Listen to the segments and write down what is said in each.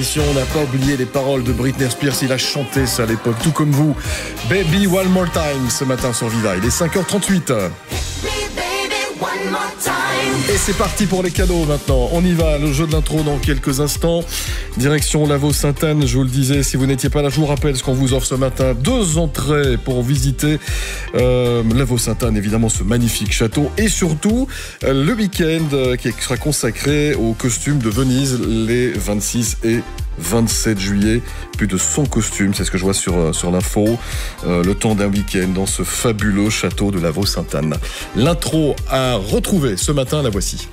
l'émission, on n'a pas oublié les paroles de Britney Spears. Il a chanté ça à l'époque, tout comme vous. Baby One More Time, ce matin sur Viva. Il est 5h38. Et c'est parti pour les cadeaux maintenant. On y va, le jeu de l'intro dans quelques instants. Direction Lavaux-Sainte-Anne, je vous le disais, si vous n'étiez pas là, je vous rappelle ce qu'on vous offre ce matin. 2 entrées pour visiter Lavaux-Sainte-Anne, évidemment ce magnifique château. Et surtout, le week-end qui sera consacré au costume de Venise les 26 et 27 juillet, plus de 100 costumes, c'est ce que je vois sur l'info, le temps d'un week-end dans ce fabuleux château de Lavaux-Sainte-Anne. L'intro à retrouver ce matin, la voici.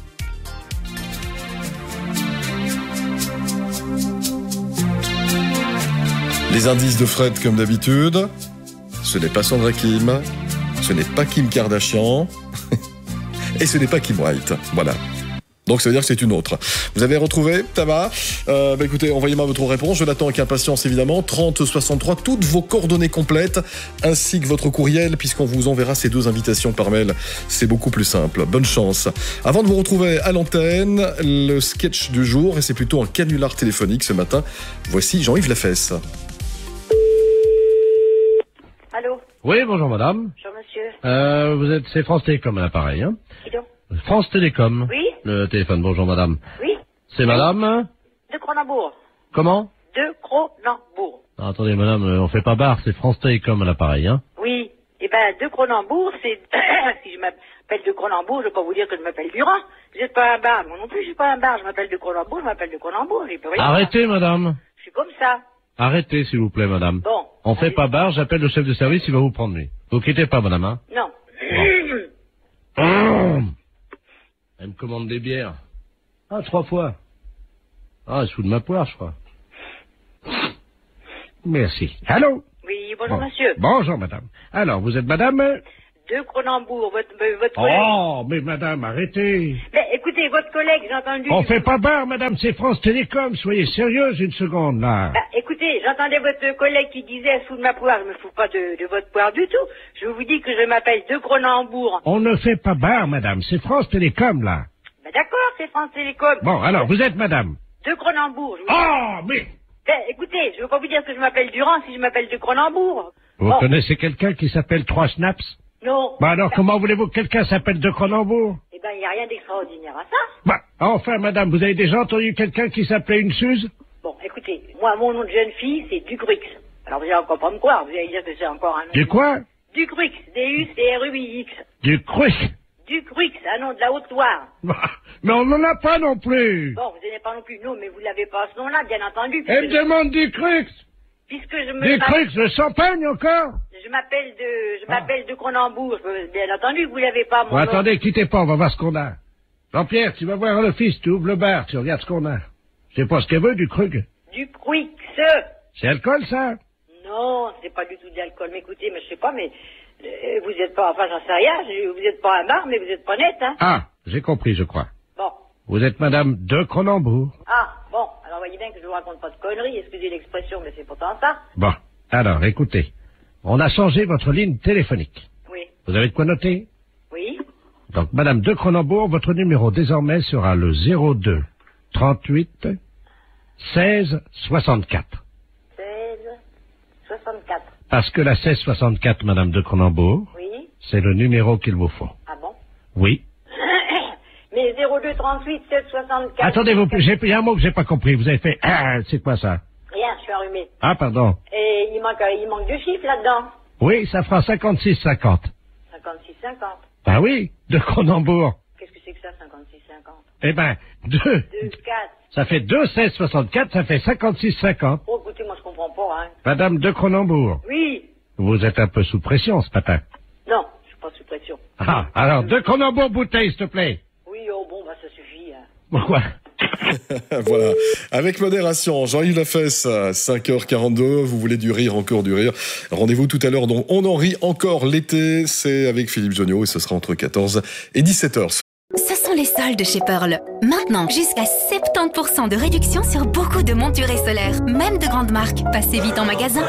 Les indices de Fred comme d'habitude, ce n'est pas Sandra Kim, ce n'est pas Kim Kardashian, et ce n'est pas Kim White, voilà. Donc ça veut dire que c'est une autre. Vous avez retrouvé, ça va écoutez, envoyez-moi votre réponse, je l'attends avec impatience évidemment. 3063, toutes vos coordonnées complètes, ainsi que votre courriel, puisqu'on vous enverra ces 2 invitations par mail. C'est beaucoup plus simple. Bonne chance. Avant de vous retrouver à l'antenne, le sketch du jour, et c'est plutôt un canular téléphonique ce matin. Voici Jean-Yves Lafesse. Allô? Oui, bonjour madame. Bonjour monsieur. C'est France Télécom à l'appareil, hein? Qui donc? France Télécom. Oui? Le téléphone, bonjour madame. Oui? C'est madame? De Cronenbourg. Comment? De Cronenbourg. Ah, attendez madame, on fait pas barre, c'est France Télécom à l'appareil, hein? Oui. Eh ben, de Cronenbourg, c'est... si je m'appelle de Cronenbourg, je vais pas vous dire que je m'appelle Durand. Vous êtes pas un bar. Moi non plus, je suis pas un bar. Je m'appelle de Cronenbourg, je m'appelle de Cronenbourg. J'ai plus rien. Arrêtez madame. Je suis comme ça. Arrêtez s'il vous plaît madame. Bon. On fait pas barre, j'appelle le chef de service, il va vous prendre lui. Vous quittez pas madame, hein? Non. Bon. Elle me commande des bières. Ah, 3 fois. Ah, sous de ma poire, je crois. Merci. Allô? Oui, bonjour monsieur. Bonjour, madame. Alors, vous êtes madame? De Cronenbourg, votre collègue. Oh, mais madame, arrêtez. Mais écoutez, votre collègue, j'ai entendu... On fait pas barre, madame, c'est France Télécom. Soyez sérieuse une seconde, là. Bah, écoutez, j'entendais votre collègue qui disait sous de ma poire, je me fous pas de votre poire du tout. Je vous dis que je m'appelle de Cronenbourg. On ne fait pas barre, madame, c'est France Télécom, là. Bah, d'accord, c'est France Télécom. Bon, alors, vous êtes madame? De Cronenbourg. Oh, mais... Ben, écoutez, je veux pas vous dire que je m'appelle Durand si je m'appelle de Cronenbourg. Vous Bon. connaissez quelqu'un qui s'appelle 3 Snaps? Non. Bah alors, comment voulez-vous que quelqu'un s'appelle de Cronenbourg? Eh ben, il n'y a rien d'extraordinaire à ça. Bah, enfin, madame, vous avez déjà entendu quelqu'un qui s'appelait une Suze? Bon, écoutez, moi, mon nom de jeune fille, c'est Ducrux. Alors, vous allez encore pas me croire, vous allez dire que c'est encore un nom. Du quoi? Ducrux, D-U-C-R-U-I-X. Du Cruc. Ducrux, un nom de la Haute-Loire. Bah, mais on n'en a pas non plus. Bon, vous n'en avez pas non plus. Non, mais vous l'avez pas à ce nom-là, bien entendu. Elle me demande du Crux. Puisque je me... Du Crux, le champagne encore? Je m'appelle de Cronenbourg. Bien entendu, vous l'avez pas, mon Bon, nom. attendez, quittez pas, on va voir ce qu'on a. Jean-Pierre, tu vas voir à l'office, tu ouvres le bar, tu regardes ce qu'on a. Je sais pas ce qu'elle veut, du Krug. Ducrux. C'est alcool, ça? Non, c'est pas du tout de l'alcool. Mais écoutez, mais je sais pas, mais vous êtes pas, enfin j'en sais rien, vous êtes pas un bar, mais vous êtes pas net, hein. Ah, j'ai compris, je crois. Bon. Vous êtes madame de Cronenbourg. Ah, bon, alors voyez bien que je vous raconte pas de conneries, excusez l'expression, mais c'est pourtant ça. Bon, alors, écoutez. On a changé votre ligne téléphonique. Oui. Vous avez de quoi noter? Oui. Donc, madame de Cronenbourg, votre numéro désormais sera le 02 38 16 64. 16 64. Parce que la 1664, madame de Cronenbourg, Oui. c'est le numéro qu'il vous faut. Ah bon? Oui. Mais 02 38 16 64. Attendez, il y a un mot que j'ai pas compris. Vous avez fait, c'est quoi ça? Rien, je suis enrhumé. Ah, pardon. Et il manque 2 chiffres là-dedans. Oui, ça fera 56 50. 56 50. Ah oui, de Cronenbourg. Qu'est-ce que c'est que ça, 56 50? Eh ben, 2. 2 4. Ça fait 2 16 64, ça fait 56 50. Oh, écoutez, moi je comprends pas, hein. Madame de Cronenbourg, Oui. vous êtes un peu sous pression ce matin. Non, je suis pas sous pression. Ah, alors, de Cronenbourg bouteille, s'il te plaît. Oui, oh bon, bah ça suffit, hein. Pourquoi? Voilà, avec modération, Jean-Yves Lafesse, 5h42, vous voulez du rire, encore du rire. Rendez-vous tout à l'heure, donc on en rit encore l'été, c'est avec Philippe Jonio et ce sera entre 14 et 17h. Ce sont les soldes chez Pearl. Maintenant, jusqu'à 70% de réduction sur beaucoup de montures solaires, même de grandes marques. Passez vite en magasin.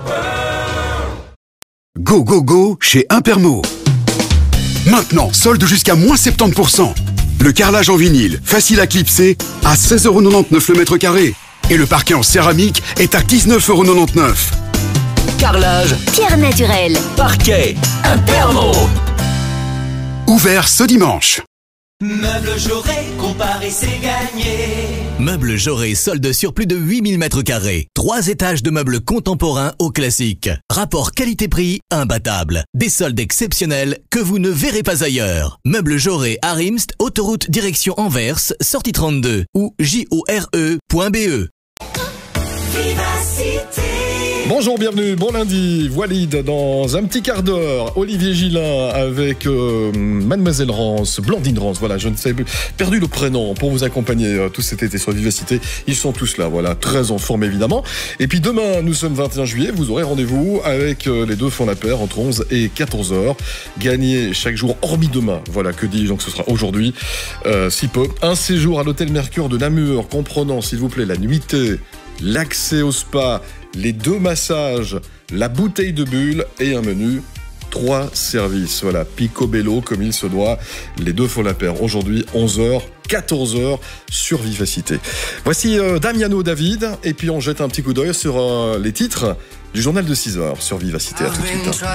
Go, go, go chez Impermo. Maintenant, solde jusqu'à moins 70%. Le carrelage en vinyle, facile à clipser, à 16,99€ le mètre carré. Et le parquet en céramique est à 19,99 €. Carrelage, Pierre naturelle, parquet, Impermo. Ouvert ce dimanche. Meubles Jaurès, comparer c'est gagné. Meubles Jaurès, solde sur plus de 8000 mètres carrés. 3 étages de meubles contemporains au classique. Rapport qualité-prix imbattable. Des soldes exceptionnels que vous ne verrez pas ailleurs. Meubles Jaurès à Rimst, autoroute direction Anvers, sortie 32 ou jore.be. Vivacité. Bonjour, bienvenue, bon lundi, Walid dans un petit quart d'heure, Olivier Gillin avec Mademoiselle Rance, Blandine Rance, voilà, je ne sais plus, perdu le prénom pour vous accompagner tout cet été sur Vivacité, ils sont tous là, voilà, très en forme évidemment, et puis demain, nous sommes 21 juillet, vous aurez rendez-vous avec les deux fonds la paire entre 11 et 14h, gagnez chaque jour, hormis demain, voilà, que dis-je, donc ce sera aujourd'hui, si peu, un séjour à l'hôtel Mercure de Namur, comprenant s'il vous plaît la nuitée, l'accès au spa, les 2 massages, la bouteille de bulle et un menu, 3 services. Voilà, picobello comme il se doit. Les deux font la paire. Aujourd'hui, 11h, 14h sur Vivacité. Voici Damiano David et puis on jette un petit coup d'œil sur les titres du journal de 6h sur Vivacité. À tout de suite.